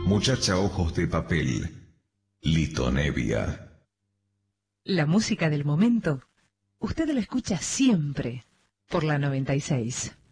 Muchacha ojos de papel, Lito Nevia. La música del momento, usted la escucha siempre por la 96.